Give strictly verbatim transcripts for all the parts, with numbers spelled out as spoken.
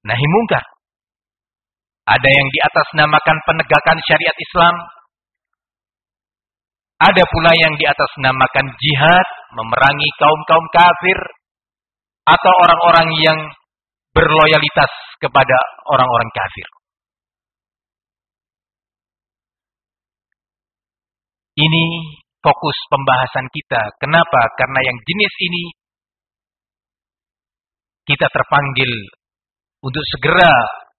nahi mungkar. Ada yang di atas namakan penegakan syariat Islam. Ada pula yang di atas namakan jihad, memerangi kaum-kaum kafir atau orang-orang yang berloyalitas kepada orang-orang kafir. Ini fokus pembahasan kita. Kenapa? Karena yang jenis ini kita terpanggil untuk segera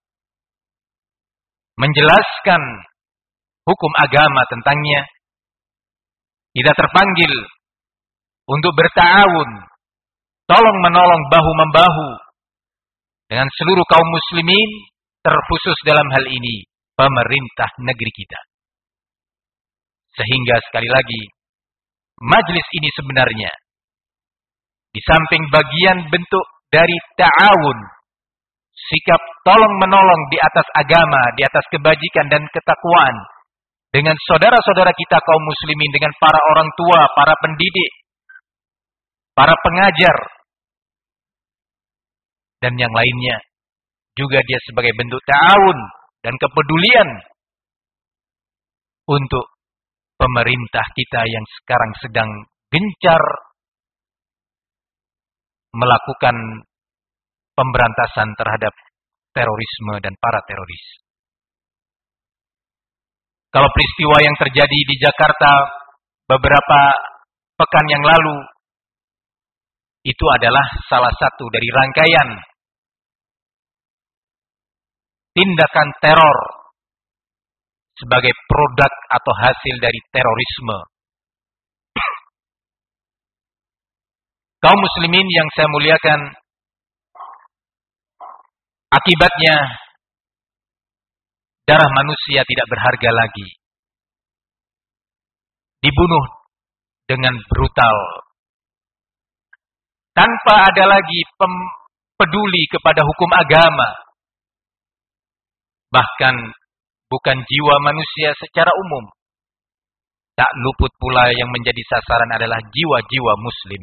menjelaskan hukum agama tentangnya. Kita terpanggil untuk berta'awun, tolong-menolong, bahu-membahu dengan seluruh kaum muslimin, terkhusus dalam hal ini pemerintah negeri kita. Sehingga sekali lagi, majlis ini sebenarnya di samping bagian bentuk dari ta'awun, sikap tolong-menolong di atas agama, di atas kebajikan dan ketakwaan, dengan saudara-saudara kita kaum muslimin, dengan para orang tua, para pendidik, para pengajar, dan yang lainnya. Juga dia sebagai bentuk ta'awun dan kepedulian untuk pemerintah kita yang sekarang sedang gencar melakukan pemberantasan terhadap terorisme dan para teroris. Kalau peristiwa yang terjadi di Jakarta beberapa pekan yang lalu, itu adalah salah satu dari rangkaian tindakan teror sebagai produk atau hasil dari terorisme. Kaum muslimin yang saya muliakan, akibatnya darah manusia tidak berharga lagi. Dibunuh dengan brutal. Tanpa ada lagi peduli kepada hukum agama. Bahkan bukan jiwa manusia secara umum. Tak luput pula yang menjadi sasaran adalah jiwa-jiwa muslim.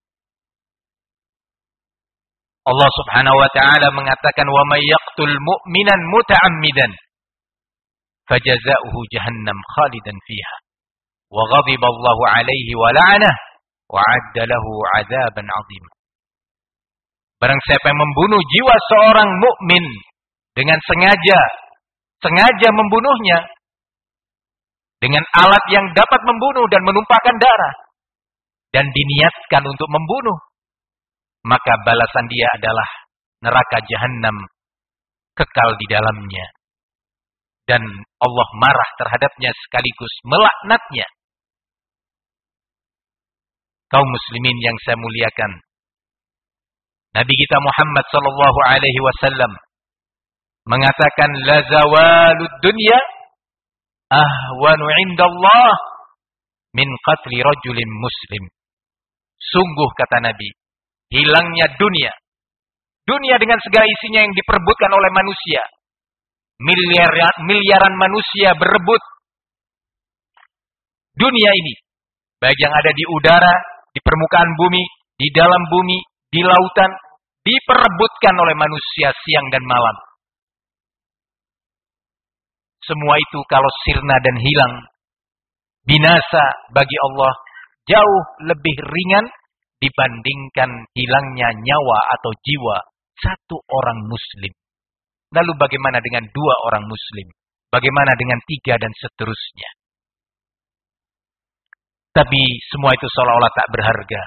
Allah Subhanahu wa taala mengatakan, "Wa may yaqtul mu'minan muta'ammidan fajaza'uhu jahannam khalidan fiha wa ghadiba Allahu 'alaihi wa la'anahu wa 'adda lahu 'adzaban 'adzima." Barang siapa yang membunuh jiwa seorang mukmin dengan sengaja, sengaja membunuhnya dengan alat yang dapat membunuh dan menumpahkan darah dan diniatkan untuk membunuh, maka balasan dia adalah neraka jahanam kekal di dalamnya. Dan Allah marah terhadapnya sekaligus melaknatnya. Kaum muslimin yang saya muliakan, Nabi kita Muhammad sallallahu alaihi wasallam mengatakan, la zawalud dunya ahwanu indallah min qatli rajulin muslim. Sungguh kata Nabi, hilangnya dunia. Dunia dengan segala isinya yang diperebutkan oleh manusia. Miliaran, miliaran manusia berebut dunia ini. Baik yang ada di udara, di permukaan bumi, di dalam bumi, di lautan. Diperebutkan oleh manusia siang dan malam. Semua itu kalau sirna dan hilang, binasa bagi Allah jauh lebih ringan dibandingkan hilangnya nyawa atau jiwa satu orang muslim. Lalu bagaimana dengan dua orang muslim? Bagaimana dengan tiga dan seterusnya? Tapi semua itu seolah-olah tak berharga.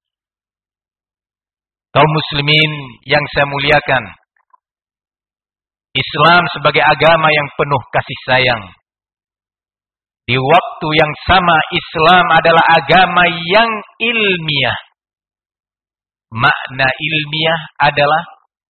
Kaum muslimin yang saya muliakan, Islam sebagai agama yang penuh kasih sayang. Di waktu yang sama Islam adalah agama yang ilmiah. Makna ilmiah adalah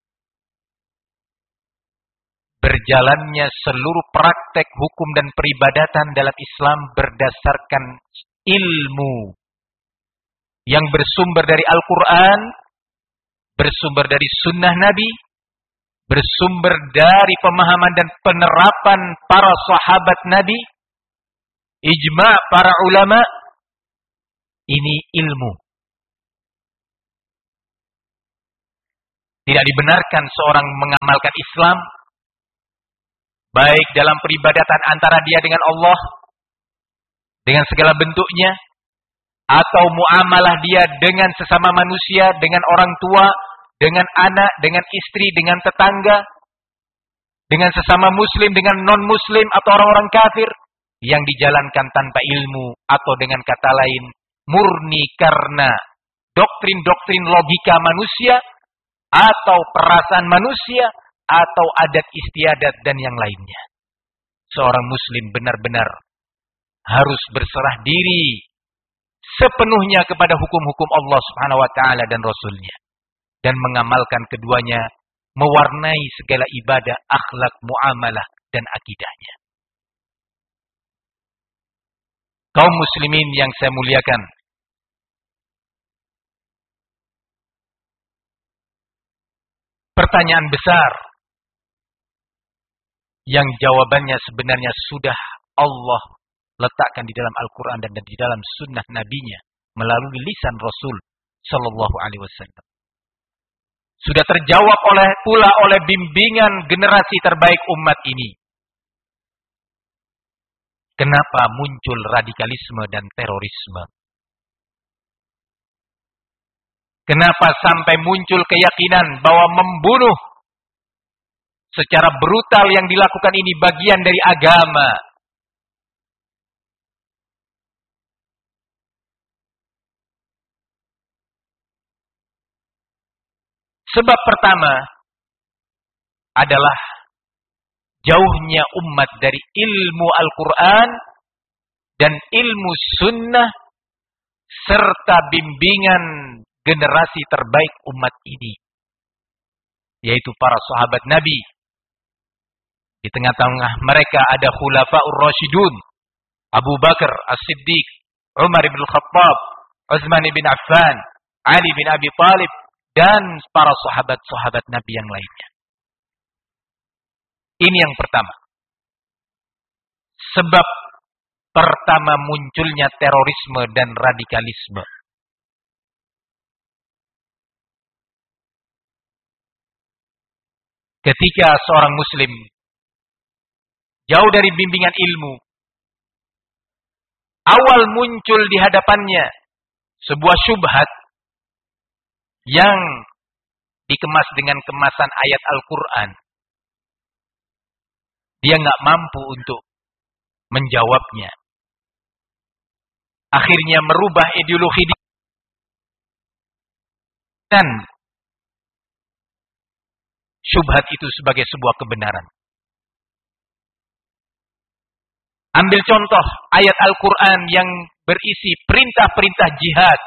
berjalannya seluruh praktek hukum dan peribadatan dalam Islam berdasarkan ilmu yang bersumber dari Al-Quran, bersumber dari sunnah Nabi, bersumber dari pemahaman dan penerapan para sahabat Nabi, ijma' para ulama. Ini ilmu. Tidak dibenarkan seorang mengamalkan Islam, baik dalam peribadatan antara dia dengan Allah, dengan segala bentuknya, atau muamalah dia dengan sesama manusia, dengan orang tua, dengan anak, dengan istri, dengan tetangga, dengan sesama muslim, dengan non-muslim, atau orang-orang kafir, yang dijalankan tanpa ilmu, atau dengan kata lain, murni karena doktrin-doktrin logika manusia, atau perasaan manusia, atau adat istiadat dan yang lainnya. Seorang muslim benar-benar harus berserah diri sepenuhnya kepada hukum-hukum Allah Subhanahu wa taala dan Rasul-Nya, dan mengamalkan keduanya mewarnai segala ibadah, akhlak, muamalah dan akidahnya. Kaum muslimin yang saya muliakan, pertanyaan besar yang jawabannya sebenarnya sudah Allah letakkan di dalam Al-Quran dan di dalam sunnah Nabi-Nya melalui lisan Rasul Sallallahu Alaihi Wasallam. Sudah terjawab oleh pula oleh bimbingan generasi terbaik umat ini. Kenapa muncul radikalisme dan terorisme? Kenapa sampai muncul keyakinan bahwa membunuh secara brutal yang dilakukan ini bagian dari agama? Sebab pertama adalah jauhnya umat dari ilmu Al-Quran dan ilmu sunnah serta bimbingan generasi terbaik umat ini, yaitu para sahabat Nabi. Di tengah-tengah mereka ada Khulafaur Rasyidun, Abu Bakar As-Siddiq, Umar bin Khattab, Utsman bin Affan, Ali bin Abi Thalib, dan para sahabat-sahabat Nabi yang lainnya. Ini yang pertama. Sebab pertama munculnya terorisme dan radikalisme. Ketika seorang muslim jauh dari bimbingan ilmu, awal muncul di hadapannya sebuah syubhat yang dikemas dengan kemasan ayat Al-Quran. Dia nggak mampu untuk menjawabnya. Akhirnya merubah ideologi dan syubhat itu sebagai sebuah kebenaran. Ambil contoh ayat Al-Quran yang berisi perintah-perintah jihad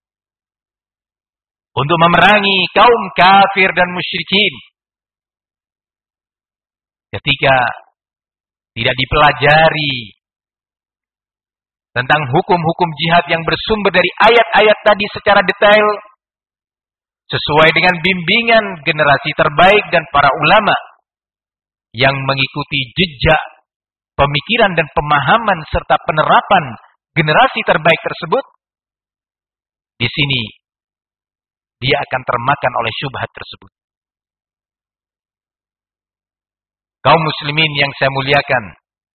untuk memerangi kaum kafir dan musyrikin. Ketika tidak dipelajari tentang hukum-hukum jihad yang bersumber dari ayat-ayat tadi secara detail, sesuai dengan bimbingan generasi terbaik dan para ulama yang mengikuti jejak pemikiran dan pemahaman serta penerapan generasi terbaik tersebut, di sini dia akan termakan oleh syubhat tersebut. Kaum muslimin yang saya muliakan,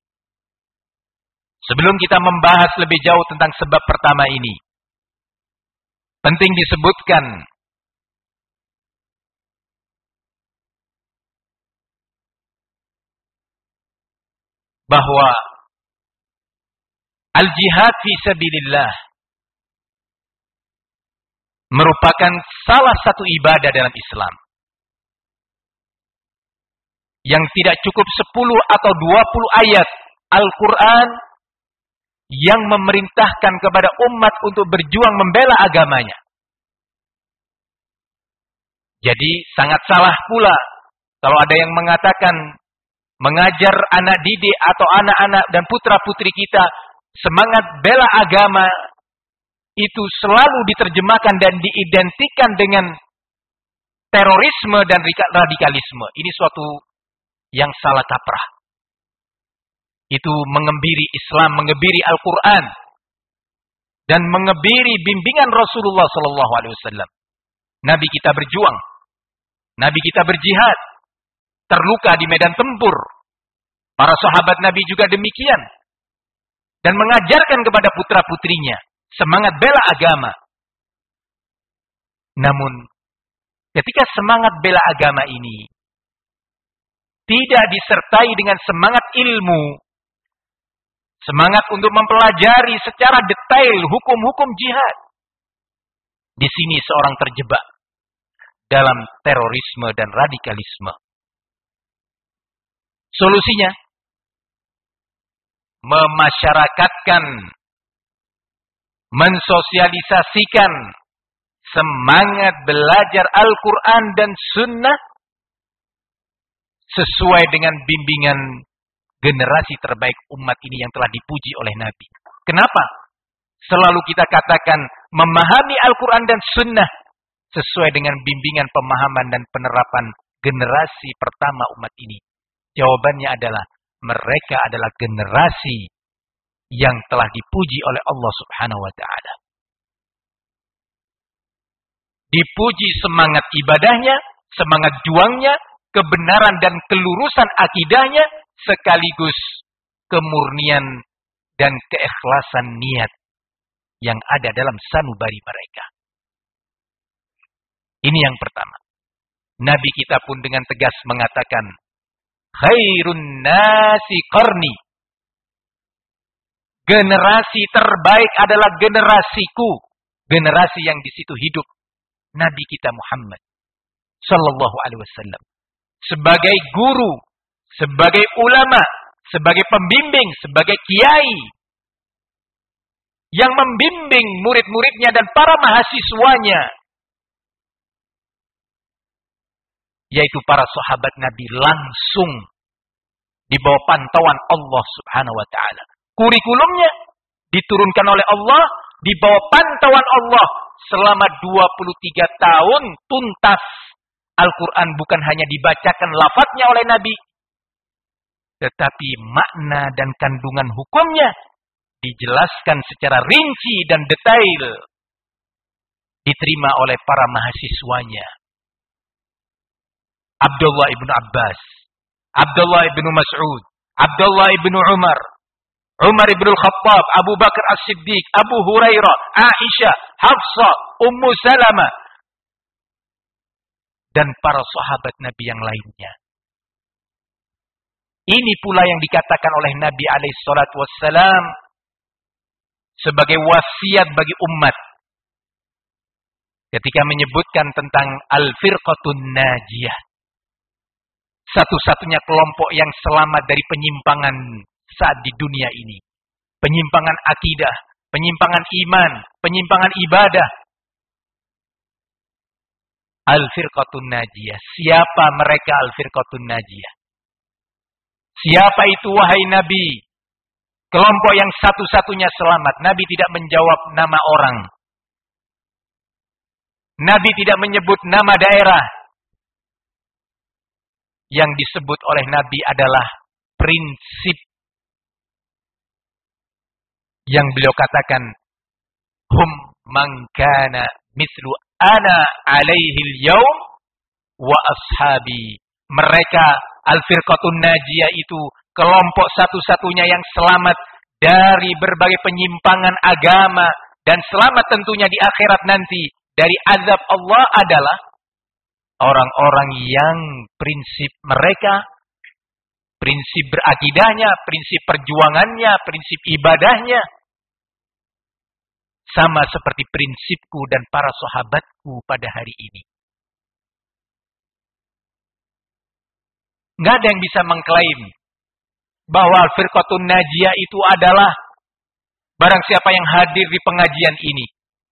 sebelum kita membahas lebih jauh tentang sebab pertama ini, penting disebutkan bahwa al-jihad fi sabilillah merupakan salah satu ibadah dalam Islam yang tidak cukup sepuluh atau dua puluh ayat Al-Quran yang memerintahkan kepada umat untuk berjuang membela agamanya. Jadi sangat salah pula kalau ada yang mengatakan mengajar anak didik atau anak-anak dan putra-putri kita semangat bela agama itu selalu diterjemahkan dan diidentikan dengan terorisme dan radikalisme. Ini suatu yang salah kaprah. Itu mengebiri Islam, mengebiri Al-Quran, dan mengebiri bimbingan Rasulullah Sallallahu Alaihi Wasallam. Nabi kita berjuang, Nabi kita berjihad, terluka di medan tempur. Para sahabat Nabi juga demikian. Dan mengajarkan kepada putra-putrinya semangat bela agama. Namun, ketika semangat bela agama ini tidak disertai dengan semangat ilmu, semangat untuk mempelajari secara detail hukum-hukum jihad, di sini seorang terjebak dalam terorisme dan radikalisme. Solusinya, memasyarakatkan, mensosialisasikan semangat belajar Al-Quran dan Sunnah sesuai dengan bimbingan generasi terbaik umat ini yang telah dipuji oleh Nabi. Kenapa? Selalu kita katakan memahami Al-Quran dan Sunnah sesuai dengan bimbingan pemahaman dan penerapan generasi pertama umat ini. Jawabannya adalah mereka adalah generasi yang telah dipuji oleh Allah Subhanahu wa Ta'ala. Dipuji semangat ibadahnya, semangat juangnya, kebenaran dan kelurusan akidahnya, sekaligus kemurnian dan keikhlasan niat yang ada dalam sanubari mereka. Ini yang pertama. Nabi kita pun dengan tegas mengatakan, khairun nasi qarni. Generasi terbaik adalah generasiku. Generasi yang di situ hidup Nabi kita Muhammad sallallahu alaihi wasallam. Sebagai guru, sebagai ulama, sebagai pembimbing, sebagai kiai yang membimbing murid-muridnya dan para mahasiswanya, yaitu para sahabat Nabi langsung di bawah pantauan Allah Subhanahu wa Ta'ala. Kurikulumnya diturunkan oleh Allah di bawah pantauan Allah selama dua puluh tiga tahun tuntas. Al-Quran bukan hanya dibacakan lafadznya oleh Nabi, tetapi makna dan kandungan hukumnya dijelaskan secara rinci dan detail, diterima oleh para mahasiswanya. Abdullah ibn Abbas, Abdullah ibn Mas'ud, Abdullah ibn Umar, Umar ibn Al-Khattab, Abu Bakar As-Siddiq, Abu Hurairah, Aisyah, Hafsah, Ummu Salamah, dan para sahabat Nabi yang lainnya. Ini pula yang dikatakan oleh Nabi alaihi salatu wassalam sebagai wasiat bagi umat ketika menyebutkan tentang al-firqatun najiyah. Satu-satunya kelompok yang selamat dari penyimpangan saat di dunia ini. Penyimpangan akidah, penyimpangan iman, penyimpangan ibadah. Al-firqatun najiyah. Siapa mereka al-firqatun najiyah? Siapa itu wahai Nabi? Kelompok yang satu-satunya selamat. Nabi tidak menjawab nama orang. Nabi tidak menyebut nama daerah. Yang disebut oleh Nabi adalah prinsip yang beliau katakan, hum man kana mithlu ana alaihi al-yawm wa ashabi. Mereka al-firqatun najiyah itu kelompok satu-satunya yang selamat dari berbagai penyimpangan agama dan selamat tentunya di akhirat nanti dari azab Allah adalah orang-orang yang prinsip mereka, prinsip berakidahnya, prinsip perjuangannya, prinsip ibadahnya sama seperti prinsipku dan para sahabatku pada hari ini. Nggak ada yang bisa mengklaim bahwa al-firqatun najiyah itu adalah barang siapa yang hadir di pengajian ini,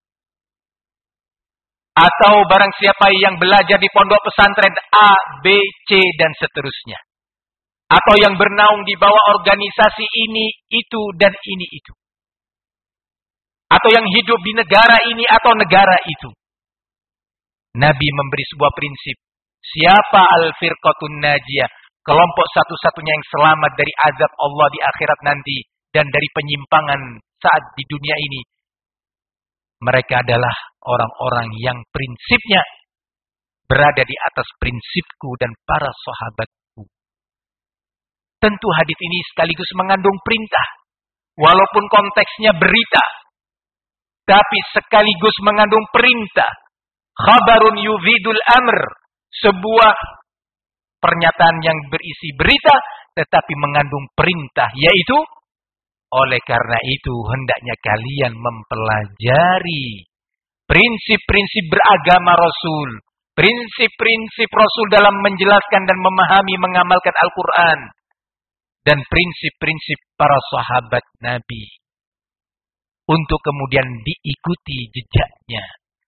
atau barang siapa yang belajar di pondok pesantren A, B, C, dan seterusnya, atau yang bernaung di bawah organisasi ini, itu, dan ini, itu, atau yang hidup di negara ini atau negara itu. Nabi memberi sebuah prinsip. Siapa al-firqatun najiyah? Kelompok satu-satunya yang selamat dari azab Allah di akhirat nanti dan dari penyimpangan saat di dunia ini. Mereka adalah orang-orang yang prinsipnya berada di atas prinsipku dan para sahabatku. Tentu hadis ini sekaligus mengandung perintah. Walaupun konteksnya berita, tapi sekaligus mengandung perintah. Khabarun yufidul amr. Sebuah pernyataan yang berisi berita, tetapi mengandung perintah, yaitu oleh karena itu hendaknya kalian mempelajari prinsip-prinsip beragama Rasul, prinsip-prinsip Rasul dalam menjelaskan dan memahami mengamalkan Al-Quran, dan prinsip-prinsip para sahabat Nabi untuk kemudian diikuti jejaknya.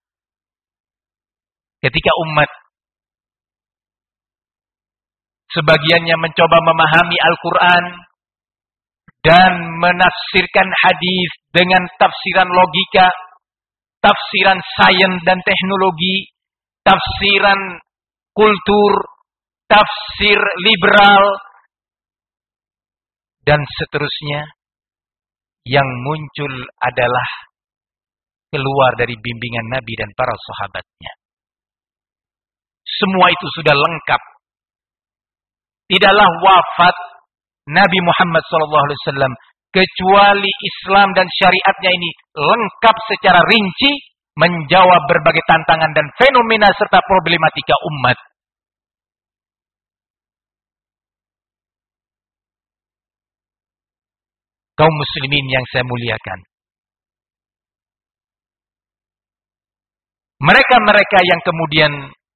Ketika umat sebagiannya mencoba memahami Al-Quran dan menafsirkan hadis dengan tafsiran logika, tafsiran sains dan teknologi, tafsiran kultur, tafsir liberal, dan seterusnya, yang muncul adalah keluar dari bimbingan Nabi dan para sahabatnya. Semua itu sudah lengkap. Tidaklah wafat Nabi Muhammad shallallahu alaihi wasallam kecuali Islam dan syariatnya ini lengkap secara rinci menjawab berbagai tantangan dan fenomena serta problematika umat. Kaum muslimin yang saya muliakan, mereka-mereka yang kemudian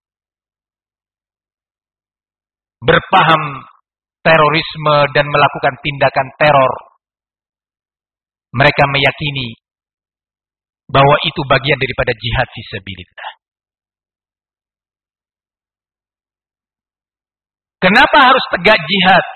berpaham terorisme dan melakukan tindakan teror, mereka meyakini bahwa itu bagian daripada jihad fisabilillah. Kenapa harus tegak jihad?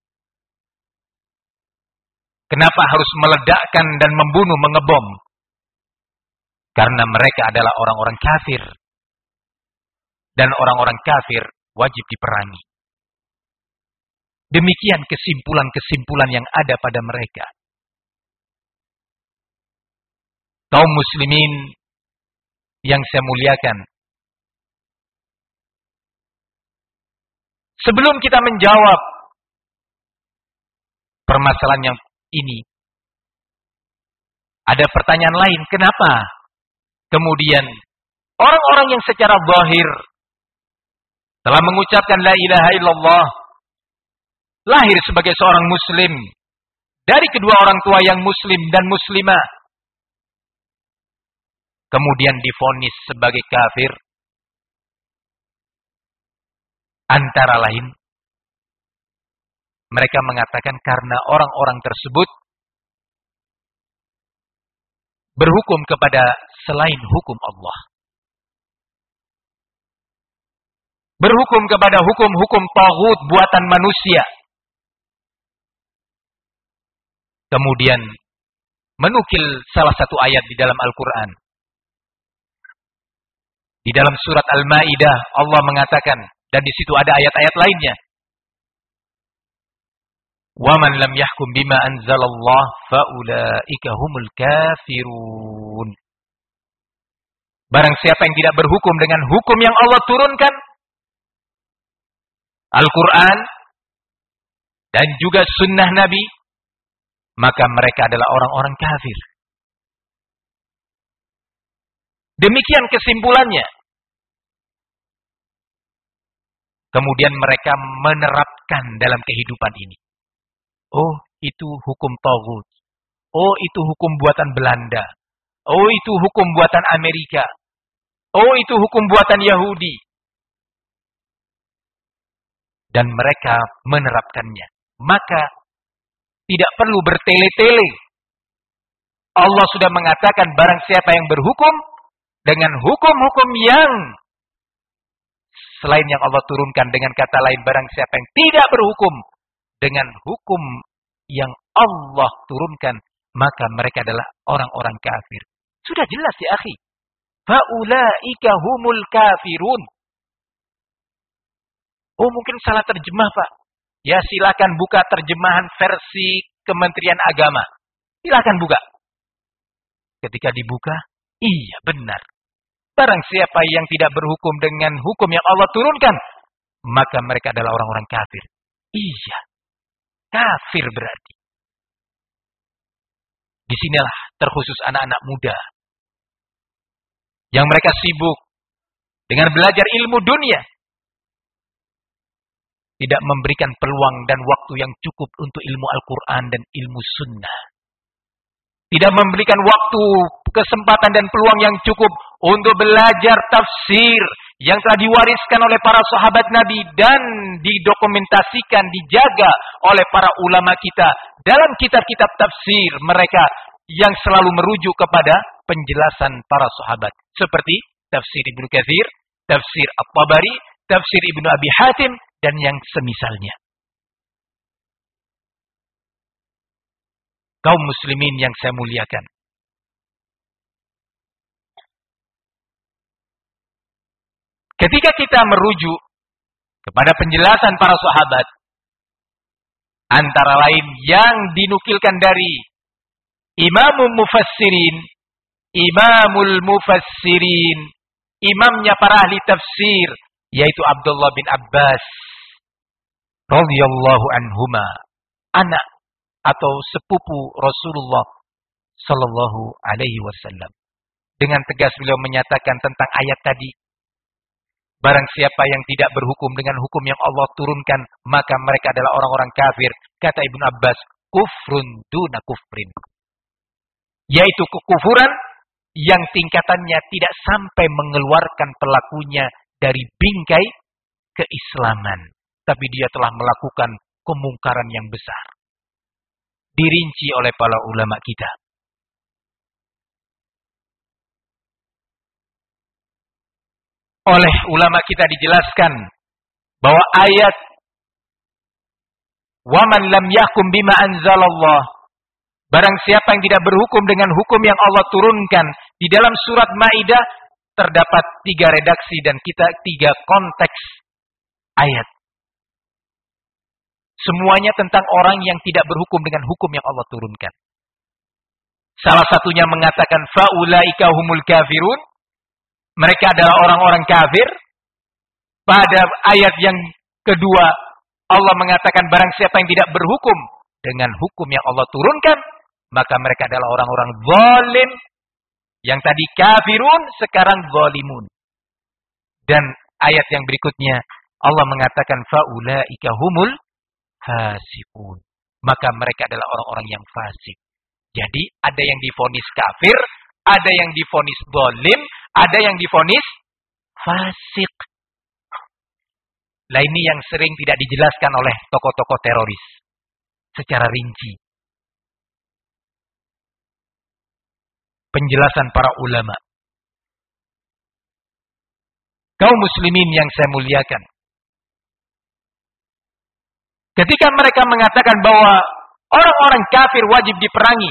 Kenapa harus meledakkan dan membunuh, mengebom? Karena mereka adalah orang-orang kafir. Dan orang-orang kafir wajib diperangi. Demikian kesimpulan-kesimpulan yang ada pada mereka. Kaum muslimin yang saya muliakan, sebelum kita menjawab permasalahan yang ini, ada pertanyaan lain. Kenapa kemudian orang-orang yang secara zahir telah mengucapkan la ilaha illallah, lahir sebagai seorang muslim dari kedua orang tua yang muslim dan muslimah, kemudian divonis sebagai kafir, antara lain mereka mengatakan karena orang-orang tersebut berhukum kepada selain hukum Allah, berhukum kepada hukum-hukum taghut buatan manusia. Kemudian menukil salah satu ayat di dalam Al-Quran. Di dalam surat Al-Maidah Allah mengatakan, dan di situ ada ayat-ayat lainnya. وَمَنْ لَمْ يَحْكُمْ بِمَا أَنْزَلَ اللَّهُ فَأُولَئِكَ هُمُ الْكَافِرُونَ. Barang siapa yang tidak berhukum dengan hukum yang Allah turunkan, Al-Quran dan juga sunnah Nabi, maka mereka adalah orang-orang kafir. Demikian kesimpulannya. Kemudian mereka menerapkan dalam kehidupan ini. Oh, itu hukum taghut. Oh, itu hukum buatan Belanda. Oh, itu hukum buatan Amerika. Oh, itu hukum buatan Yahudi. Dan mereka menerapkannya. Maka tidak perlu bertele-tele. Allah sudah mengatakan barang siapa yang berhukum dengan hukum-hukum yang selain yang Allah turunkan, dengan kata lain barang siapa yang tidak berhukum dengan hukum yang Allah turunkan, maka mereka adalah orang-orang kafir. Sudah jelas ya akhi. Faulaika humul kafirun. Oh, mungkin salah terjemah, Pak. Ya, silakan buka terjemahan versi Kementerian Agama. Silakan buka. Ketika dibuka, iya benar. Barang siapa yang tidak berhukum dengan hukum yang Allah turunkan, maka mereka adalah orang-orang kafir. Iya, kafir berarti. Disinilah terkhusus anak-anak muda yang mereka sibuk dengan belajar ilmu dunia, tidak memberikan peluang dan waktu yang cukup untuk ilmu Al-Quran dan ilmu sunnah. Tidak memberikan waktu, kesempatan dan peluang yang cukup untuk belajar tafsir yang telah diwariskan oleh para sahabat Nabi dan didokumentasikan, dijaga oleh para ulama kita dalam kitab-kitab tafsir mereka yang selalu merujuk kepada penjelasan para sahabat. Seperti tafsir Ibnu Katsir, tafsir At-Tabari, tafsir Ibnu Abi Hatim, dan yang semisalnya. Kaum muslimin yang saya muliakan. Ketika kita merujuk kepada penjelasan para sahabat, antara lain yang dinukilkan dari Imamul Mufassirin, Imamul Mufassirin, imamnya para ahli tafsir, yaitu Abdullah bin Abbas radhiyallahu anhuma, anak atau sepupu Rasulullah sallallahu alaihi wasallam. Dengan tegas beliau menyatakan tentang ayat tadi, barang siapa yang tidak berhukum dengan hukum yang Allah turunkan, maka mereka adalah orang-orang kafir. Kata Ibnu Abbas, kufrun duna kufrin, yaitu kekufuran yang tingkatannya tidak sampai mengeluarkan pelakunya dari bingkai keislaman, tapi dia telah melakukan kemungkaran yang besar. Dirinci oleh para ulama kita. Oleh ulama kita dijelaskan bahwa ayat "Waman lam yahkum bima anzalallah", barang siapa yang tidak berhukum dengan hukum yang Allah turunkan, di dalam surat Maidah terdapat tiga redaksi dan kita tiga konteks ayat. Semuanya tentang orang yang tidak berhukum dengan hukum yang Allah turunkan. Salah satunya mengatakan faulaika humul kafirun, mereka adalah orang-orang kafir. Pada ayat yang kedua Allah mengatakan barang siapa yang tidak berhukum dengan hukum yang Allah turunkan, maka mereka adalah orang-orang zalim. Yang tadi kafirun, sekarang zalimun. Dan ayat yang berikutnya Allah mengatakan faulaika humul fasiqun, maka mereka adalah orang-orang yang fasik. Jadi ada yang divonis kafir, ada yang divonis zalim, ada yang divonis fasik. Lah ini yang sering tidak dijelaskan oleh tokoh-tokoh teroris secara rinci. Penjelasan para ulama. Kaum muslimin yang saya muliakan. Ketika mereka mengatakan bahwa orang-orang kafir wajib diperangi,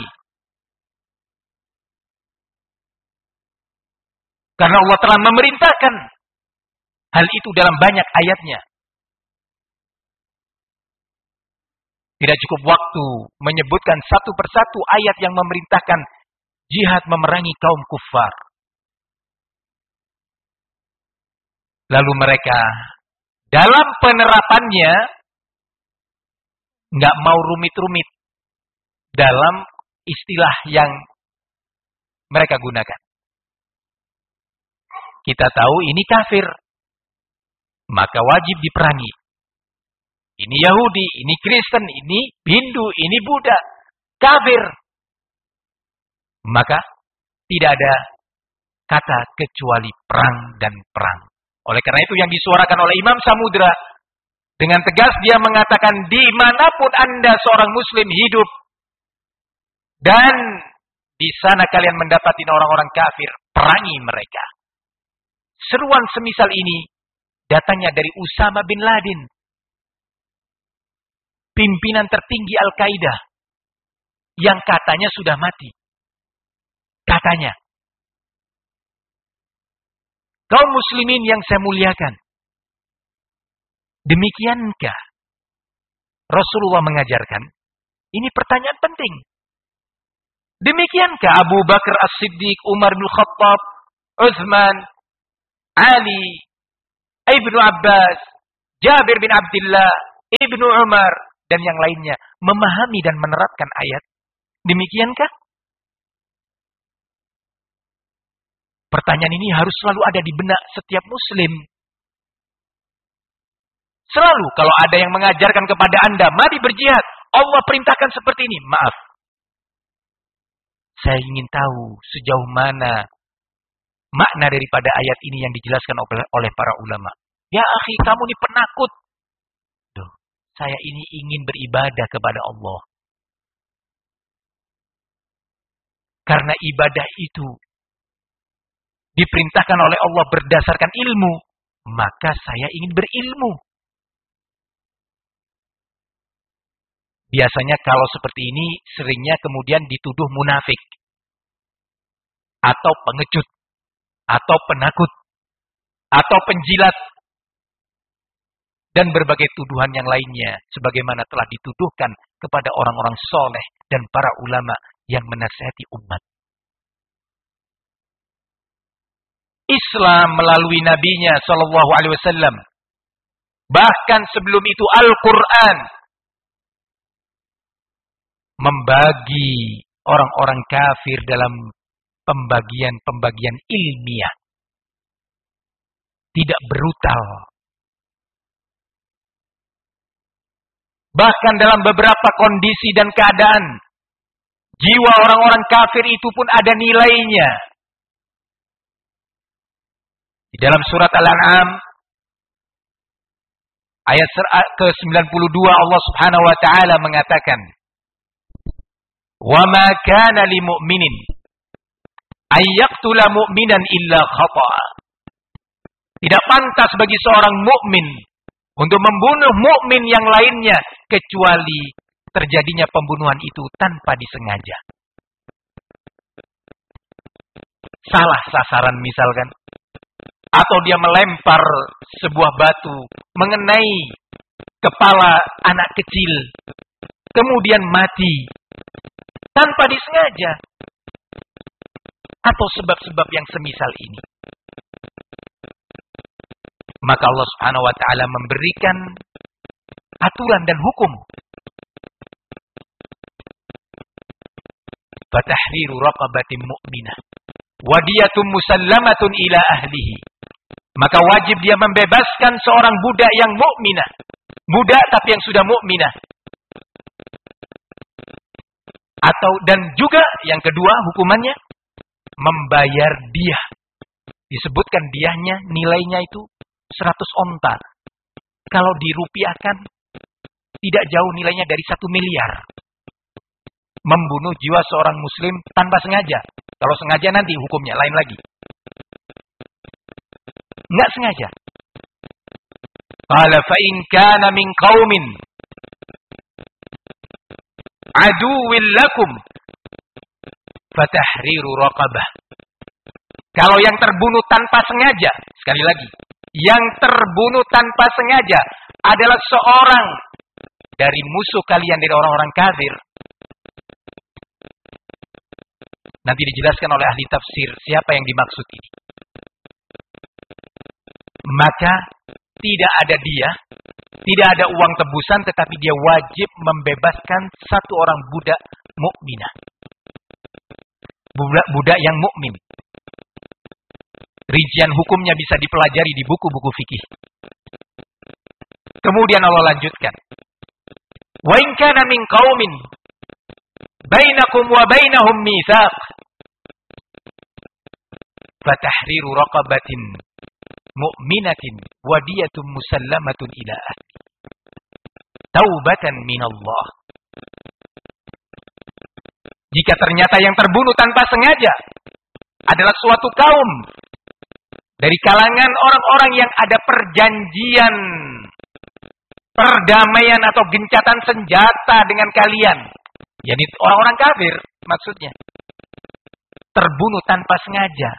karena Allah telah memerintahkan hal itu dalam banyak ayatnya. Tidak cukup waktu menyebutkan satu persatu ayat yang memerintahkan jihad memerangi kaum kufar. Lalu mereka dalam penerapannya nggak mau rumit-rumit dalam istilah yang mereka gunakan. Kita tahu ini kafir, maka wajib diperangi. Ini Yahudi, ini Kristen, ini Hindu, ini Buddha, kafir. Maka tidak ada kata kecuali perang dan perang. Oleh karena itu yang disuarakan oleh Imam Samudra, dengan tegas dia mengatakan, dimanapun Anda seorang muslim hidup, dan di sana kalian mendapati orang-orang kafir, perangi mereka. Seruan semisal ini datangnya dari Usama bin Laden, pimpinan tertinggi Al-Qaeda, yang katanya sudah mati. Katanya. Kaum muslimin yang saya muliakan, demikiankah Rasulullah mengajarkan? Ini pertanyaan penting. Demikiankah Abu Bakar As-Siddiq, Umar bin Khattab, Utsman, Ali, Ibnu Abbas, Jabir bin Abdullah, Ibnu Umar, dan yang lainnya memahami dan menerapkan ayat. Demikiankah? Pertanyaan ini harus selalu ada di benak setiap muslim. Selalu kalau ada yang mengajarkan kepada Anda, mari berjihad, Allah perintahkan seperti ini. Maaf. Saya ingin tahu sejauh mana makna daripada ayat ini yang dijelaskan oleh para ulama. Ya akhi, kamu ini penakut. Duh, saya ini ingin beribadah kepada Allah. Karena ibadah itu diperintahkan oleh Allah berdasarkan ilmu, maka saya ingin berilmu. Biasanya kalau seperti ini seringnya kemudian dituduh munafik atau pengecut atau penakut atau penjilat dan berbagai tuduhan yang lainnya sebagaimana telah dituduhkan kepada orang-orang soleh dan para ulama yang menasihati umat. Islam melalui nabinya sallallahu alaihi wasallam, bahkan sebelum itu Al-Qur'an, membagi orang-orang kafir dalam pembagian-pembagian ilmiah. Tidak brutal. Bahkan dalam beberapa kondisi dan keadaan, jiwa orang-orang kafir itu pun ada nilainya. Di dalam surat Al-An'am, ayat ke sembilan puluh dua, Allah Subhanahu wa Ta'ala mengatakan, وَمَا كَانَ لِمُؤْمِنٍ أَن يَقْتُلَ مُؤْمِنًا إِلَّا خَطَأً. Tidak pantas bagi seorang mukmin untuk membunuh mukmin yang lainnya kecuali terjadinya pembunuhan itu tanpa disengaja. Salah sasaran misalkan, atau dia melempar sebuah batu mengenai kepala anak kecil, kemudian mati tanpa disengaja, atau sebab-sebab yang semisal ini. Maka Allah Subhanahu wa Ta'ala memberikan aturan dan hukum. Fatahriru raqabatin mu'minah wa diyatun musallamatun ila ahlihi. Maka wajib dia membebaskan seorang budak yang mukminah, budak tapi yang sudah mukminah. Atau dan juga yang kedua hukumannya membayar diah. Disebutkan diahnya nilainya itu seratus onta. Kalau dirupiahkan tidak jauh nilainya dari satu miliar. Membunuh jiwa seorang muslim tanpa sengaja. Kalau sengaja nanti hukumnya lain lagi. Enggak sengaja. Qala fa in kana min qaumin aduwwil lakum fatahriru raqabah. Kalau yang terbunuh tanpa sengaja, sekali lagi, yang terbunuh tanpa sengaja adalah seorang dari musuh kalian, dari orang-orang kafir. Nanti dijelaskan oleh ahli tafsir siapa yang dimaksud ini. Maka tidak ada dia, tidak ada uang tebusan, tetapi dia wajib membebaskan satu orang budak mukminah. Budak, budak yang mukmin. Rincian hukumnya bisa dipelajari di buku-buku fikih. Kemudian Allah lanjutkan. Wa in kana min qaumin bainakum wa bainahum mitsaq fatahriru raqabatin mu'minatin wa diyatun musallamatun ila ahli taubatan minallah. Jika ternyata yang terbunuh tanpa sengaja adalah suatu kaum dari kalangan orang-orang yang ada perjanjian perdamaian atau gencatan senjata dengan kalian, yakni orang-orang kafir maksudnya, terbunuh tanpa sengaja,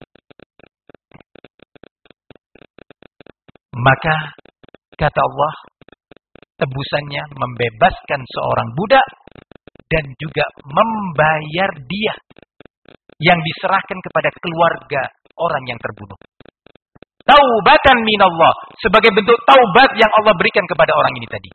maka kata Allah tebusannya membebaskan seorang budak dan juga membayar dia yang diserahkan kepada keluarga orang yang terbunuh. taubatan minallah, sebagai bentuk taubat yang Allah berikan kepada orang ini tadi.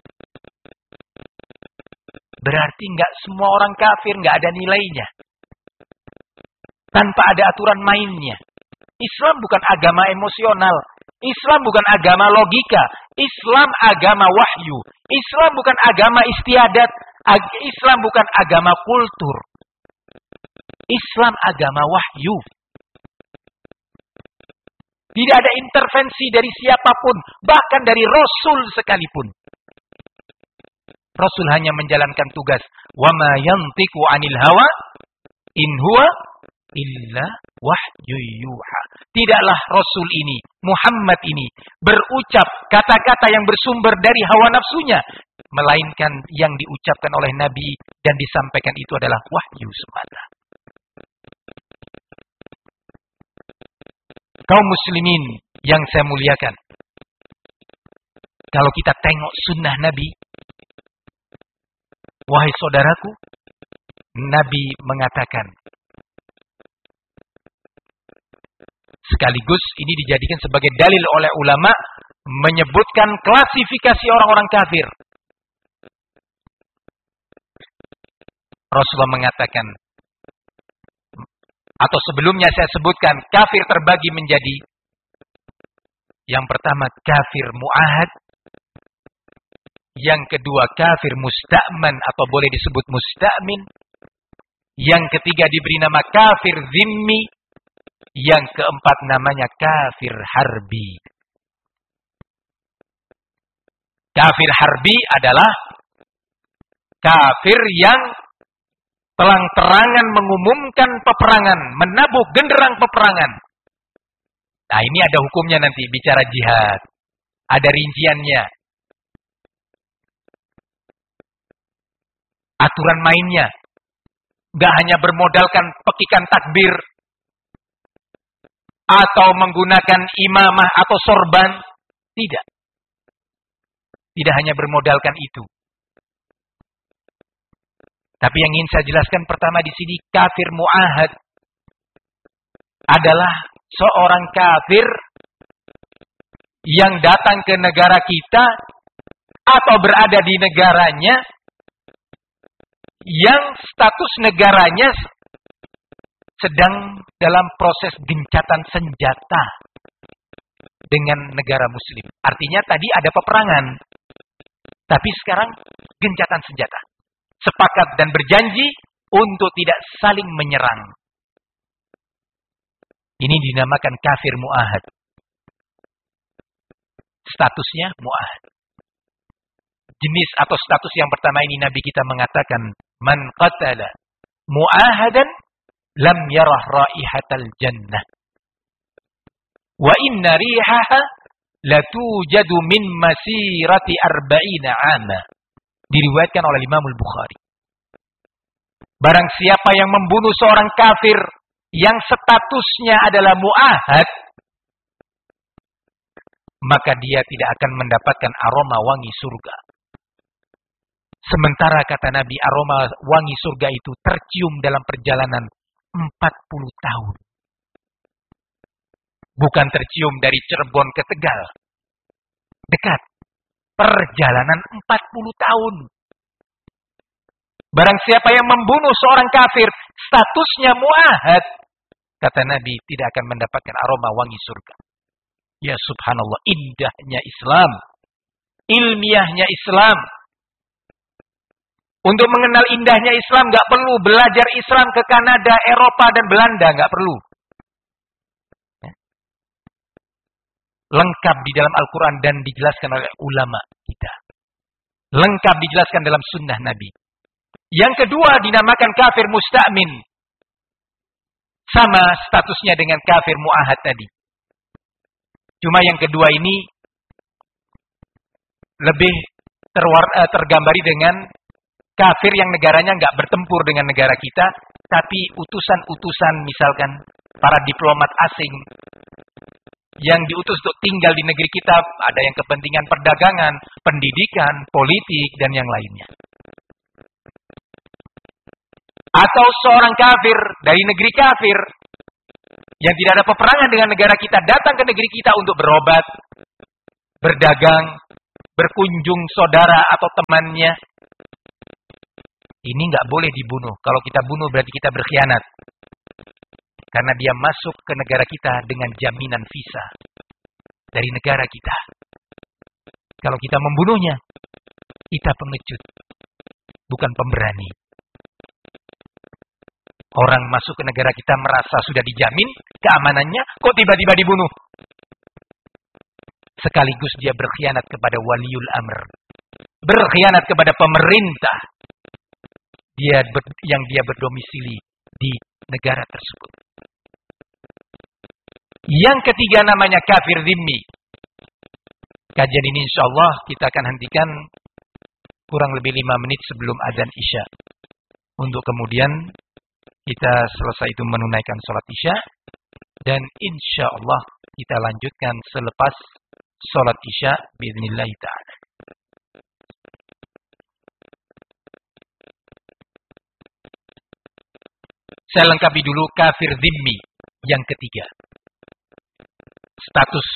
Berarti nggak semua orang kafir nggak ada nilainya, tanpa ada aturan mainnya. Islam bukan agama emosional, Islam bukan agama logika, Islam agama wahyu, Islam bukan agama istiadat, Islam bukan agama kultur, Islam agama wahyu. Tidak ada intervensi dari siapapun, bahkan dari Rasul sekalipun. Rasul hanya menjalankan tugas. Wa ma yantiqu 'anil hawa in huwa illa wahyu yuha. Tidaklah Rasul ini, Muhammad ini, berucap kata-kata yang bersumber dari hawa nafsunya, melainkan yang diucapkan oleh Nabi dan disampaikan itu adalah wahyu semata. Kaum muslimin yang saya muliakan, kalau kita tengok sunnah Nabi, wahai saudaraku, Nabi mengatakan, sekaligus ini dijadikan sebagai dalil oleh ulama, menyebutkan klasifikasi orang-orang kafir. Rasulullah mengatakan, atau sebelumnya saya sebutkan, kafir terbagi menjadi, yang pertama kafir mu'ahad, yang kedua kafir musta'man atau boleh disebut musta'min, yang ketiga diberi nama kafir zimmi, yang keempat namanya kafir harbi. Kafir harbi adalah kafir yang terang-terangan mengumumkan peperangan, menabuh genderang peperangan. Nah, ini ada hukumnya nanti, bicara jihad. Ada rinciannya. Aturan mainnya. Gak hanya bermodalkan pekikan takbir, atau menggunakan imamah atau sorban. Tidak. Tidak hanya bermodalkan itu. Tapi yang ingin saya jelaskan pertama di sini, kafir mu'ahad adalah seorang kafir yang datang ke negara kita atau berada di negaranya, yang status negaranya sedang dalam proses gencatan senjata dengan negara muslim. Artinya tadi ada peperangan, tapi sekarang gencatan senjata. Sepakat dan berjanji untuk tidak saling menyerang. Ini dinamakan kafir mu'ahad. Statusnya mu'ahad. Jenis atau status yang pertama ini Nabi kita mengatakan, man qatala mu'ahadan lam yarah raihatal jannah. Wa inna rihaha latujadu min masirati arba'ina ama. Diriwayatkan oleh Imam Al-Bukhari. Barang siapa yang membunuh seorang kafir yang statusnya adalah mu'ahad, maka dia tidak akan mendapatkan aroma wangi surga. Sementara kata Nabi, aroma wangi surga itu tercium dalam perjalanan empat puluh tahun. Bukan tercium dari Cirebon ke Tegal. Dekat. Perjalanan empat puluh tahun. Barang siapa yang membunuh seorang kafir, statusnya mu'ahad, kata Nabi, tidak akan mendapatkan aroma wangi surga. Ya subhanallah, indahnya Islam. Ilmiahnya Islam. Untuk mengenal indahnya Islam, gak perlu belajar Islam ke Kanada, Eropa, dan Belanda. Gak perlu. Lengkap di dalam Al-Quran dan dijelaskan oleh ulama kita. Lengkap dijelaskan dalam sunnah Nabi. Yang kedua dinamakan kafir musta'min. Sama statusnya dengan kafir mu'ahad tadi. Cuma yang kedua ini lebih terwar- tergambari dengan kafir yang negaranya nggak bertempur dengan negara kita, tapi utusan-utusan misalkan para diplomat asing yang diutus untuk tinggal di negeri kita, ada yang kepentingan perdagangan, pendidikan, politik, dan yang lainnya. Atau seorang kafir dari negeri kafir yang tidak ada peperangan dengan negara kita, datang ke negeri kita untuk berobat, berdagang, berkunjung saudara atau temannya. Ini nggak boleh dibunuh. Kalau kita bunuh berarti kita berkhianat. Karena dia masuk ke negara kita dengan jaminan visa dari negara kita. Kalau kita membunuhnya, kita pengecut, bukan pemberani. Orang masuk ke negara kita merasa sudah dijamin keamanannya, kok tiba-tiba dibunuh? Sekaligus dia berkhianat kepada waliul amr, berkhianat kepada pemerintah dia ber, yang dia berdomisili di negara tersebut. Yang ketiga namanya kafir dhimmi. Kajian ini insya Allah kita akan hentikan kurang lebih lima menit sebelum azan Isya. Untuk kemudian kita selesai itu menunaikan sholat Isya. Dan insya Allah kita lanjutkan selepas sholat Isya biidznillah ta'ala. Saya lengkapi dulu kafir dhimmi yang ketiga. Status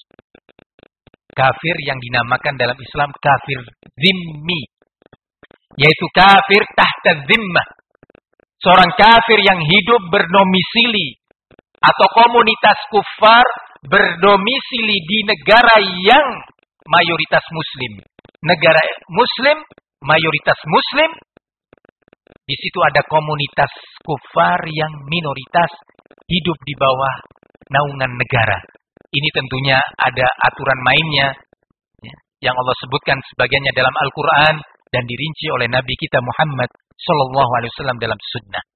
kafir yang dinamakan dalam Islam kafir dhimmi, yaitu kafir tahta dhimmah. Seorang kafir yang hidup berdomisili atau komunitas kufar berdomisili di negara yang mayoritas muslim. Negara muslim, mayoritas muslim. Di situ ada komunitas kufar yang minoritas hidup di bawah naungan negara. Ini tentunya ada aturan mainnya ya, yang Allah sebutkan sebagiannya dalam Al-Quran dan dirinci oleh Nabi kita Muhammad Sallallahu Alaihi Wasallam dalam sunnah.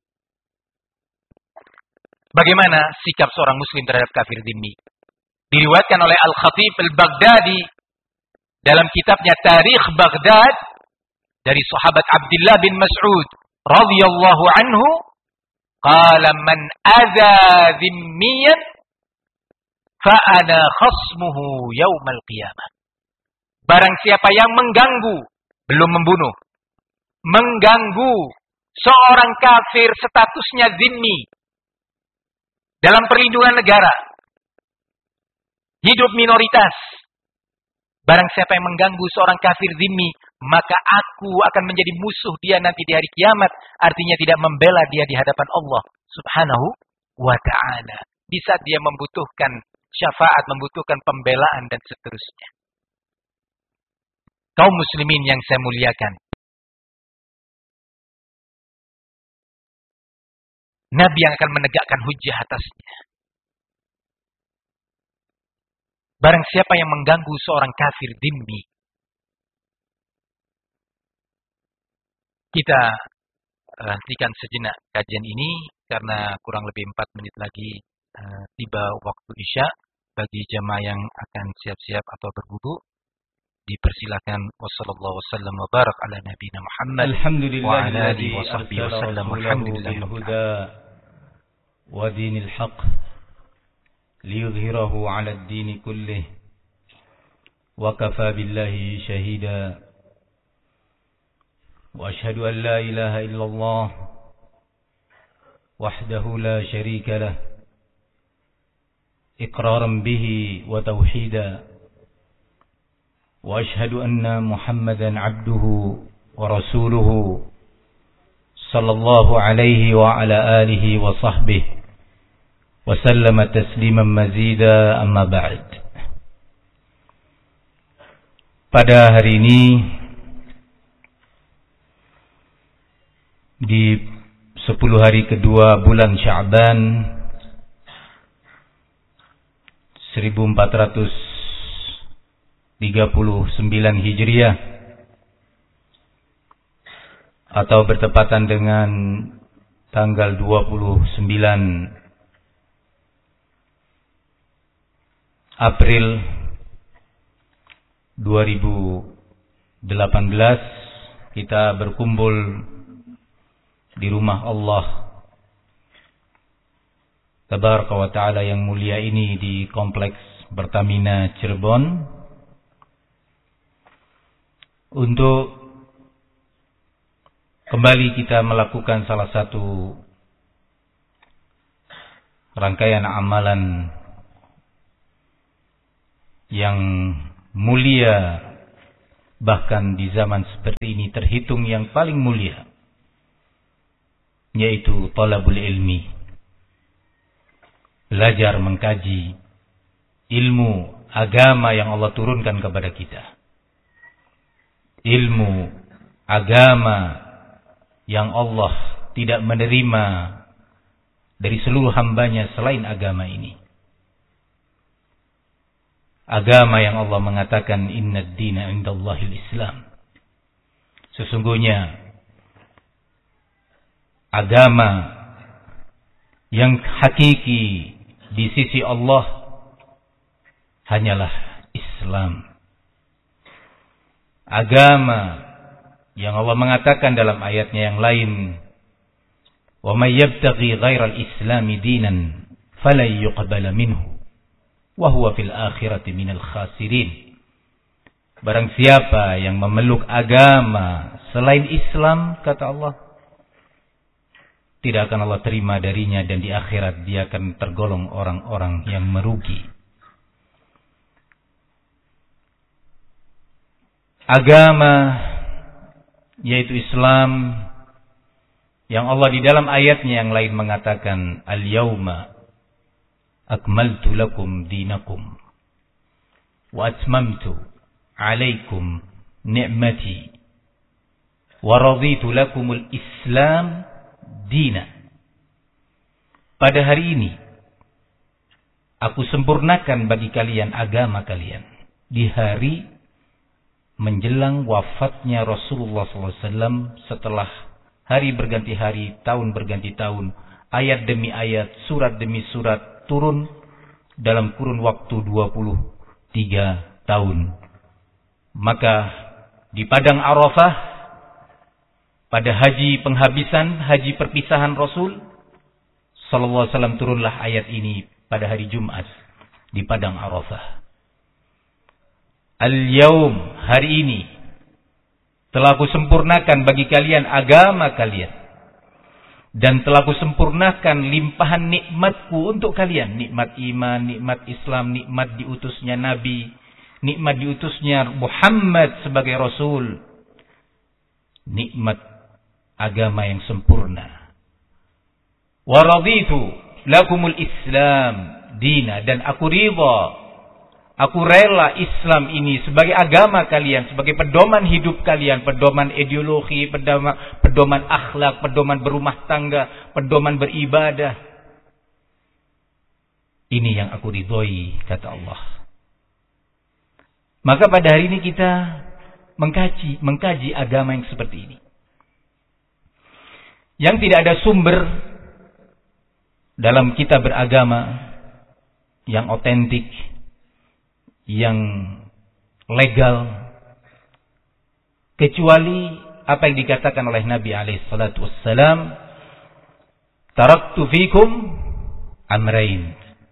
Bagaimana sikap seorang muslim terhadap kafir dhimmi? Diriwayatkan oleh Al-Khatib Al-Baghdadi dalam kitabnya Tarikh Baghdad dari sahabat Abdullah bin Mas'ud radhiyallahu anhu, qala man adza dhimmiyan fa'ana khasmuhu yaumal qiyamah. Barang siapa yang mengganggu, belum membunuh, mengganggu seorang kafir statusnya dhimmi dalam perlindungan negara, hidup minoritas. Barang siapa yang mengganggu seorang kafir dhimmi, maka aku akan menjadi musuh dia nanti di hari kiamat. Artinya tidak membela dia di hadapan Allah Subhanahu wa ta'ala. Di saat dia membutuhkan syafaat, membutuhkan pembelaan dan seterusnya. Kaum muslimin yang saya muliakan, Nabi yang akan menegakkan hujjah atasnya. Barang siapa yang mengganggu seorang kafir dhimmi, kita hentikan sejenak kajian ini karena kurang lebih empat menit lagi uh, tiba waktu Isya. Bagi jamaah yang akan siap-siap atau berwudu, dipersilakan. Wassallallahu wasallam wa barak ala nabiyina Muhammad wa ala alihi wa sahbihi wasallam. Alhamdulillah huda wa dinil haqq liyudhhirahu ala ad-din kullih wa kafa billahi shahida. Wa ashhadu an la ilaha illallah wahdahu la sharika lah iqraran bihi wa tauhida. Wa ashhadu anna Muhammadan abduhu wa rasuluhu sallallahu alaihi wa ala alihi wa sahbihi wa sallama tasliman mazida, amma ba'd. Pada hari ini di sepuluh hari kedua bulan Sya'ban seribu empat ratus tiga puluh sembilan Hijriah atau bertepatan dengan tanggal dua puluh sembilan April dua ribu delapan belas, kita berkumpul di rumah Allah Tabaraka wa Ta'ala yang mulia ini di Kompleks Pertamina Cirebon untuk kembali kita melakukan salah satu rangkaian amalan yang mulia, bahkan di zaman seperti ini terhitung yang paling mulia, yaitu talabul ilmi, belajar mengkaji ilmu agama yang Allah turunkan kepada kita, ilmu agama yang Allah tidak menerima dari seluruh hambanya selain agama ini. Agama yang Allah mengatakan innad dina indallahil Islam. Sesungguhnya agama yang hakiki di sisi Allah hanyalah Islam. Agama yang Allah mengatakan dalam ayatnya yang lain, wa may yabtaghi ghairal islami dinan falan yuqbala minhu wa huwa fil akhirati minal khasirin. Barang siapa yang memeluk agama selain Islam, kata Allah, tidak akan Allah terima darinya, dan di akhirat dia akan tergolong orang-orang yang merugi. Agama yaitu Islam yang Allah di dalam ayatnya yang lain mengatakan al-yauma akmaltu lakum dinakum wa atmamtu alaikum ni'mati wa raditu lakumul Islam dina. Pada hari ini aku sempurnakan bagi kalian agama kalian. Di hari menjelang wafatnya Rasulullah sallallahu alaihi wasallam, setelah hari berganti hari, tahun berganti tahun, ayat demi ayat, surat demi surat turun dalam kurun waktu dua puluh tiga tahun. Maka di padang Arafah, pada haji penghabisan, haji perpisahan Rasul sallallahu alaihi wasallam, turunlah ayat ini pada hari Jumat di padang Arafah. Al-yaum, hari ini telah aku sempurnakan bagi kalian agama kalian, dan telah aku sempurnakan limpahan nikmatku untuk kalian. Nikmat iman, nikmat Islam, nikmat diutusnya Nabi, nikmat diutusnya Muhammad sebagai Rasul, nikmat agama yang sempurna. Wa raditu lakumul Islam dina, dan aku ridha, aku rela Islam ini sebagai agama kalian, sebagai pedoman hidup kalian, pedoman ideologi, pedoman, pedoman akhlak, pedoman berumah tangga, pedoman beribadah. Ini yang aku ridhoi, kata Allah. Maka pada hari ini kita mengkaji, mengkaji agama yang seperti ini, yang tidak ada sumber dalam kitab beragama yang otentik, yang legal, kecuali apa yang dikatakan oleh Nabi alaihi salatu wassalam, taraktu fikum amrain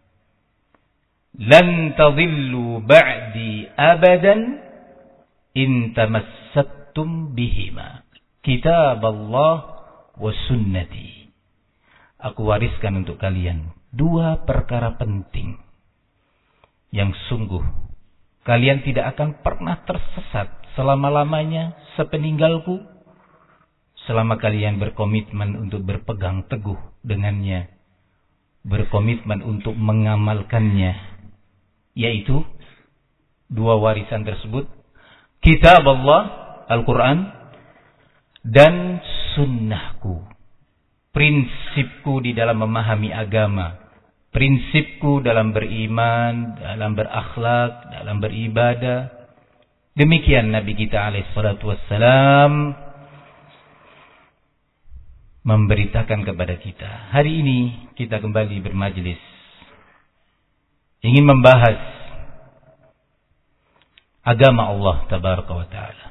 lan tadhillu ba'di abadan in tamassaktum bihima, kitab Allah wa sunnati. Aku wariskan untuk kalian dua perkara penting yang sungguh kalian tidak akan pernah tersesat selama-lamanya sepeninggalku, selama kalian berkomitmen untuk berpegang teguh dengannya, berkomitmen untuk mengamalkannya, yaitu dua warisan tersebut, kitab Allah, Al-Quran, dan sunnahku, prinsipku di dalam memahami agama, prinsipku dalam beriman, dalam berakhlak, dalam beribadah. Demikian Nabi kita alaihi salatu wassalam memberitakan kepada kita. Hari ini kita kembali bermajlis, ingin membahas agama Allah tabaraka wa ta'ala.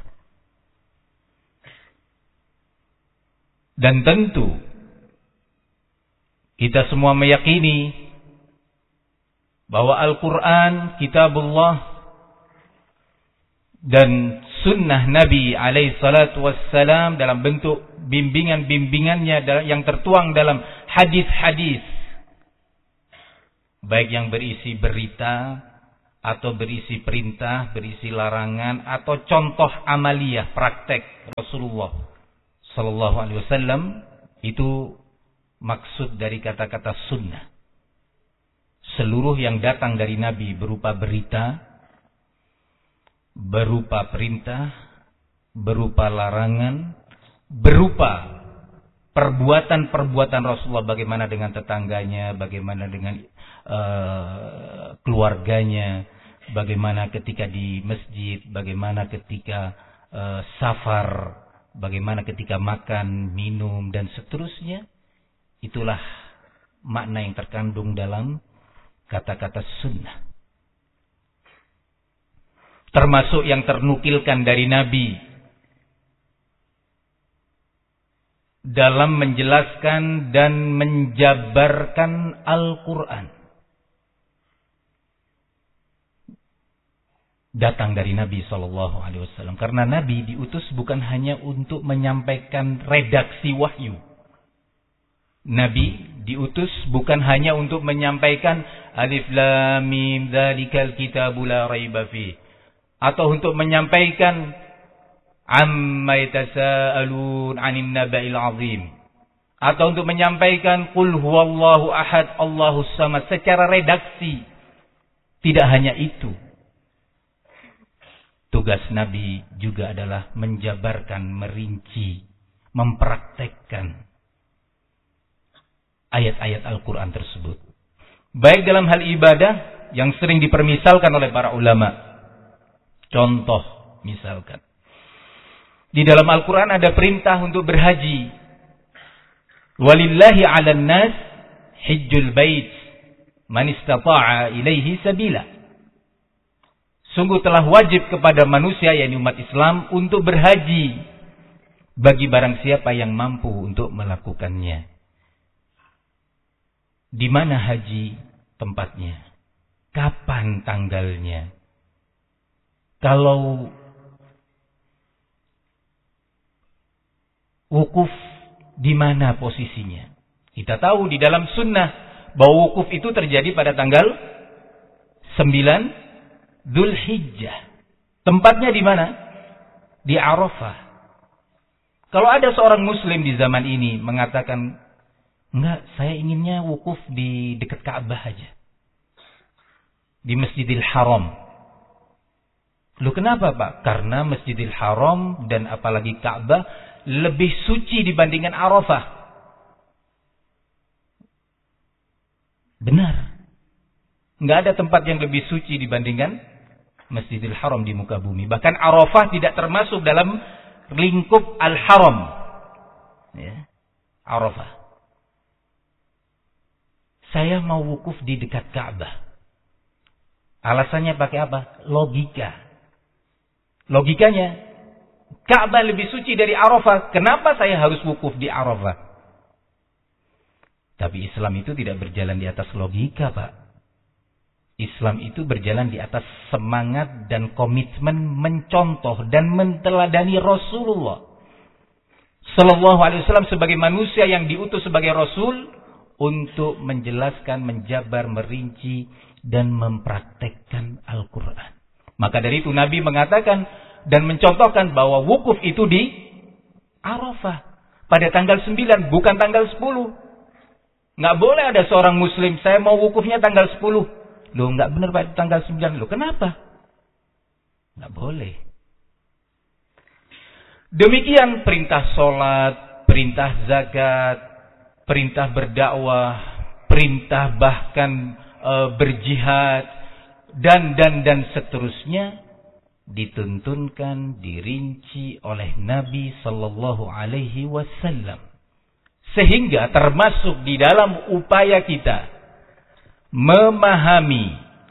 Dan tentu kita semua meyakini bahwa Al-Quran, kitabullah, dan sunnah Nabi alaihi salatu wassalam dalam bentuk bimbingan-bimbingannya yang tertuang dalam hadis-hadis baik yang berisi berita atau berisi perintah, berisi larangan, atau contoh amaliyah, praktek Rasulullah Sallallahu Alaihi Wasallam, itu maksud dari kata-kata sunnah. Seluruh yang datang dari Nabi berupa berita, berupa perintah, berupa larangan, berupa perbuatan-perbuatan Rasulullah, bagaimana dengan tetangganya, bagaimana dengan uh, keluarganya, bagaimana ketika di masjid, bagaimana ketika uh, safar, bagaimana ketika makan, minum, dan seterusnya. Itulah makna yang terkandung dalam kata-kata sunnah. Termasuk yang ternukilkan dari Nabi dalam menjelaskan dan menjabarkan Al-Quran. Datang dari Nabi shallallahu alaihi wasallam. Karena Nabi diutus bukan hanya untuk menyampaikan redaksi wahyu. Nabi diutus bukan hanya untuk menyampaikan alif lam mim dzalikal kitabu la raiba fi, atau untuk menyampaikan amma yatasaalun 'anil naba'il 'azim, atau untuk menyampaikan qul huwallahu ahad Allahus samad secara redaksi. Tidak hanya itu. Tugas Nabi juga adalah menjabarkan, merinci, mempraktekkan ayat-ayat Al-Quran tersebut. Baik dalam hal ibadah yang sering dipermisalkan oleh para ulama. Contoh, misalkan. Di dalam Al-Quran ada perintah untuk berhaji. Walillahi 'alan nas hijjul bait man istata'a ilaihi sabila. Sungguh telah wajib kepada manusia, yakni umat Islam, untuk berhaji bagi barang siapa yang mampu untuk melakukannya. Di mana haji tempatnya? Kapan tanggalnya? Kalau wukuf, di mana posisinya? Kita tahu di dalam sunnah bahwa wukuf itu terjadi pada tanggal sembilan Dzulhijjah. Tempatnya di mana? Di Arafah. Kalau ada seorang muslim di zaman ini mengatakan, enggak, saya inginnya wukuf di dekat Ka'bah aja, di Masjidil Haram. Loh kenapa Pak? Karena Masjidil Haram dan apalagi Ka'bah lebih suci dibandingkan Arafah. Benar. Enggak ada tempat yang lebih suci dibandingkan Masjidil Haram di muka bumi. Bahkan Arafah tidak termasuk dalam lingkup Al-Haram. Ya. Arafah. Saya mau wukuf di dekat Ka'bah. Alasannya pakai apa? Logika. Logikanya, Ka'bah lebih suci dari Arafah. Kenapa saya harus wukuf di Arafah? Tapi Islam itu tidak berjalan di atas logika, Pak. Islam itu berjalan di atas semangat dan komitmen mencontoh dan menteladani Rasulullah Sallallahu Alaihi Wasallam sebagai manusia yang diutus sebagai Rasul untuk menjelaskan, menjabar, merinci dan mempraktekkan Al-Quran. Maka dari itu Nabi mengatakan dan mencontohkan bahwa wukuf itu di Arafah pada tanggal sembilan, bukan tanggal sepuluh. Nggak boleh ada seorang muslim, saya mau wukufnya tanggal sepuluh. Loh, nggak benar Pak, tanggal sembilan. Loh, kenapa? Nggak boleh. Demikian perintah sholat, perintah zakat, perintah berdakwah, perintah bahkan e, berjihad, dan dan dan seterusnya dituntunkan, dirinci oleh Nabi Sallallahu Alaihi Wasallam, sehingga termasuk di dalam upaya kita memahami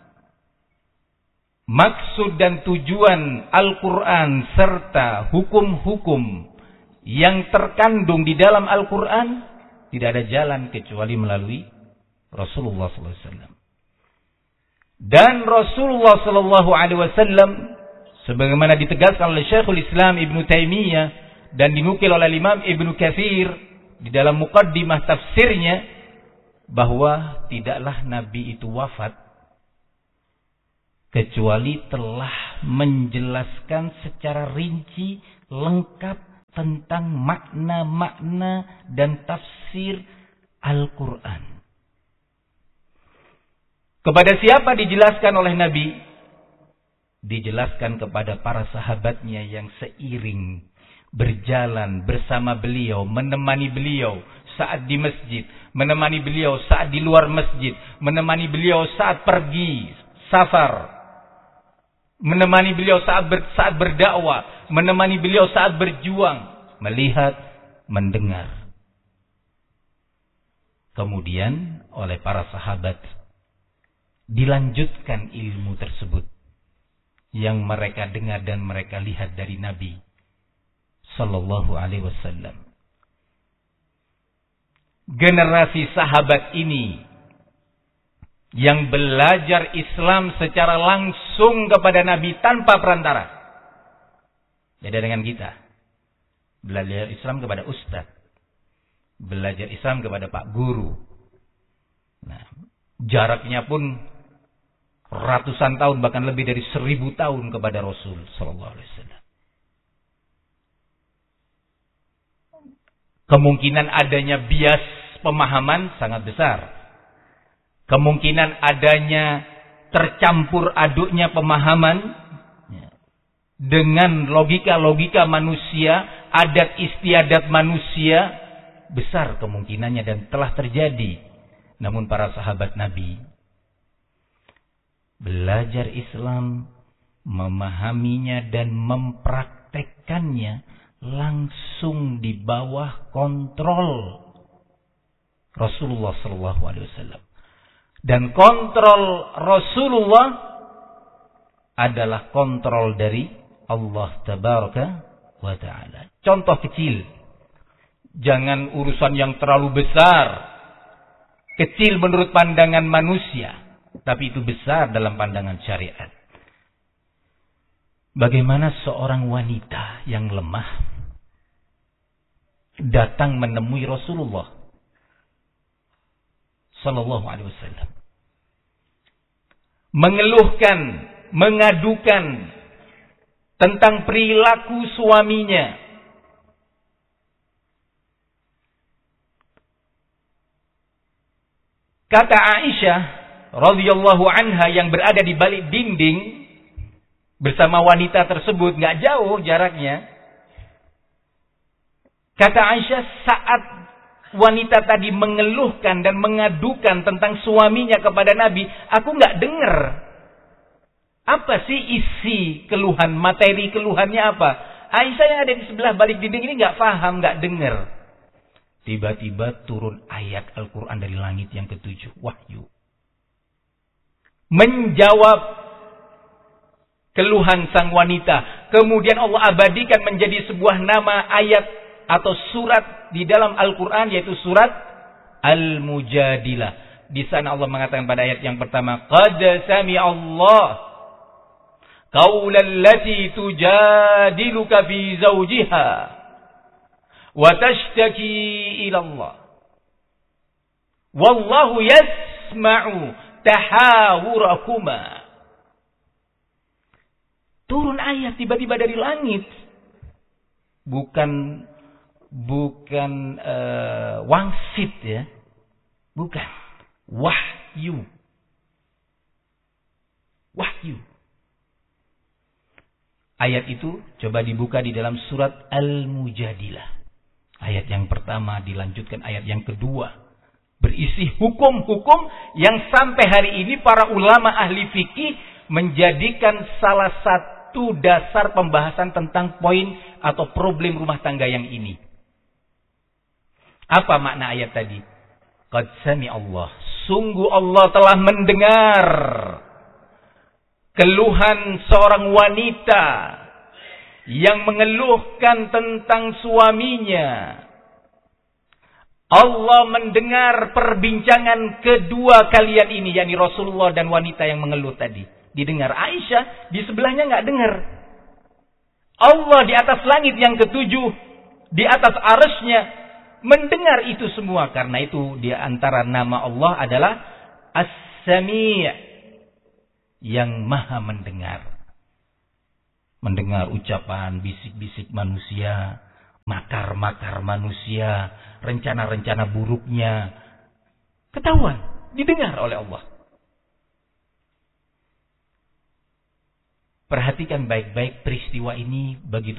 maksud dan tujuan Al-Quran serta hukum-hukum yang terkandung di dalam Al-Quran, tidak ada jalan kecuali melalui Rasulullah sallallahu alaihi wasallam. Dan Rasulullah sallallahu alaihi wasallam sebagaimana ditegaskan oleh Syekhul Islam Ibnu Taimiyah dan dinukil oleh Imam Ibnu Katsir di dalam muqaddimah tafsirnya, bahwa tidaklah Nabi itu wafat kecuali telah menjelaskan secara rinci lengkap tentang makna-makna dan tafsir Al-Quran. Kepada siapa dijelaskan oleh Nabi? Dijelaskan kepada para sahabatnya yang seiring berjalan bersama beliau, menemani beliau saat di masjid, menemani beliau saat di luar masjid, menemani beliau saat pergi safar, menemani beliau saat ber, saat berdakwah, menemani beliau saat berjuang, melihat, mendengar. Kemudian oleh para sahabat dilanjutkan ilmu tersebut yang mereka dengar dan mereka lihat dari Nabi sallallahu alaihi wasallam. Generasi sahabat ini yang belajar Islam secara langsung kepada Nabi tanpa perantara. Beda dengan kita. Belajar Islam kepada ustaz. Belajar Islam kepada pak guru. Nah, jaraknya pun ratusan tahun, bahkan lebih dari seribu tahun kepada Rasul sallallahu alaihi wasallam. Kemungkinan adanya bias pemahaman sangat besar. Kemungkinan adanya tercampur aduknya pemahaman dengan logika-logika manusia, adat istiadat manusia, besar kemungkinannya dan telah terjadi. Namun para sahabat Nabi belajar Islam, memahaminya dan mempraktekkannya langsung di bawah kontrol Rasulullah sallallahu alaihi wasallam. Dan kontrol Rasulullah adalah kontrol dari Allah tabaraka wa taala. Contoh kecil. Jangan urusan yang terlalu besar. Kecil menurut pandangan manusia, tapi itu besar dalam pandangan syariat. Bagaimana seorang wanita yang lemah datang menemui Rasulullah sallallahu alaihi wasallam, mengeluhkan, mengadukan tentang perilaku suaminya. Kata Aisyah radhiyallahu anha yang berada di balik dinding bersama wanita tersebut, nggak jauh jaraknya. Kata Aisyah, saat wanita tadi mengeluhkan dan mengadukan tentang suaminya kepada Nabi, aku nggak dengar. Apa sih isi keluhan, materi keluhannya apa? Aisyah yang ada di sebelah balik dinding ini nggak paham, nggak dengar. Tiba-tiba turun ayat Al-Quran dari langit yang ketujuh, wahyu. Menjawab keluhan sang wanita. Kemudian Allah abadikan menjadi sebuah nama, ayat atau surat di dalam Al-Quran, yaitu surat Al-Mujadilah. Di sana Allah mengatakan pada ayat yang pertama, Qad sami'a Allah qaulal lati tujadiluka fi zawjiha wa tashtaki ila Allah wallahu yasma'u tahawurakuma. Turun ayat tiba-tiba dari langit. Bukan bukan uh, wangsit ya. Bukan. Wahyu. Wahyu. Ayat itu coba dibuka di dalam surat Al-Mujadilah. Ayat yang pertama dilanjutkan ayat yang kedua. Berisi hukum-hukum yang sampai hari ini para ulama ahli fikih menjadikan salah satu dasar pembahasan tentang poin atau problem rumah tangga yang ini. Apa makna ayat tadi? Qad sami Allah. Sungguh Allah telah mendengar keluhan seorang wanita yang mengeluhkan tentang suaminya. Allah mendengar perbincangan kedua kalian ini, yakni Rasulullah dan wanita yang mengeluh tadi. Didengar. Aisyah di sebelahnya nggak dengar. Allah di atas langit yang ketujuh, di atas arsy-Nya, mendengar itu semua. Karena itu di antara nama Allah adalah As-Sami', yang maha mendengar. Mendengar ucapan, bisik-bisik manusia, makar-makar manusia, rencana-rencana buruknya. Ketahuan, didengar oleh Allah. Perhatikan baik-baik peristiwa ini begitu